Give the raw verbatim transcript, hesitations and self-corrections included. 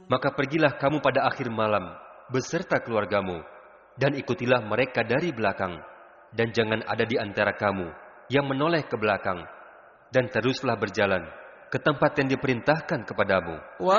Maka pergilah kamu pada akhir malam beserta keluargamu dan ikutilah mereka dari belakang, dan jangan ada di antara kamu yang menoleh ke belakang, dan teruslah berjalan ke tempat yang diperintahkan kepadamu.